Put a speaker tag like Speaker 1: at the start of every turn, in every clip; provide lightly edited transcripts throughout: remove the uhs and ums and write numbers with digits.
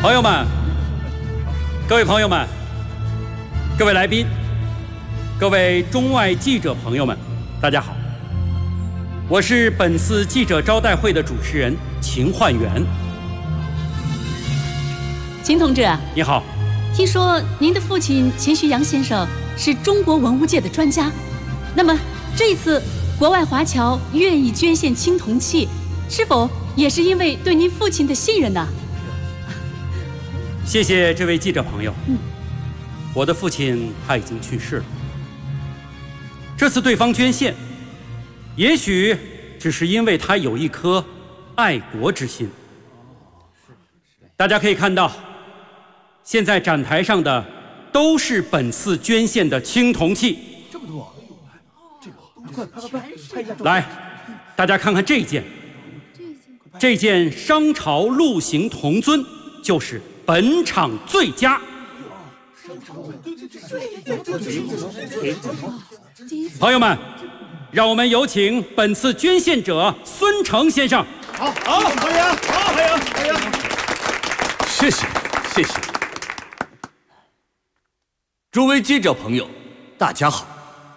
Speaker 1: 朋友们，各位朋友们，各位来宾，各位中外记者朋友们，大家好，我是本次记者招待会的主持人秦焕元。
Speaker 2: 秦同志，
Speaker 1: 你好。
Speaker 2: 听说您的父亲钱学杨先生是中国文物界的专家，那么这一次国外华侨愿意捐献青铜器，是否也是因为对您父亲的信任呢？
Speaker 1: 谢谢这位记者朋友。我的父亲他已经去世了。这次对方捐献，也许只是因为他有一颗爱国之心。大家可以看到，现在展台上的都是本次捐献的青铜器。
Speaker 3: 这么多，这个快拍一下。
Speaker 1: 来，大家看看这件，这件商朝鹿形铜尊就是本场最佳。朋友们，让我们有请本次捐献者孙成先生。
Speaker 3: 好，欢迎，欢迎。
Speaker 4: 谢谢。诸位记者朋友，大家好。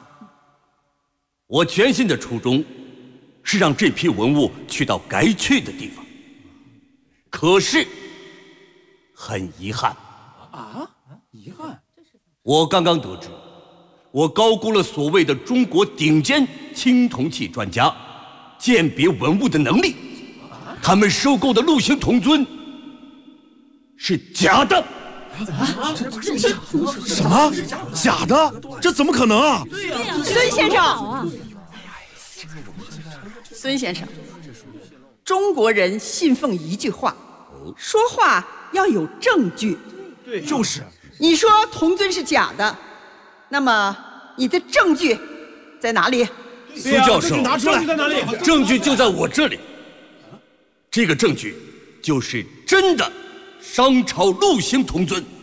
Speaker 4: 我捐献的初衷是让这批文物去到该去的地方，可是很遗憾
Speaker 3: 遗憾。
Speaker 4: 我刚刚得知，我高估了所谓的中国顶尖青铜器专家鉴别文物的能力，他们收购的鹿形铜尊是假的。
Speaker 3: 什么？假的？这怎么可能啊？
Speaker 5: 孙先生，孙先生，中国人信奉一句话，说话要有证据。
Speaker 3: 对，就是。
Speaker 5: 你说铜尊是假的，那么你的证据在哪里？
Speaker 4: 苏教授，
Speaker 3: 拿出来。证据在哪里？
Speaker 4: 证据就在我这里。这个证据就是真的商朝鹿形铜尊。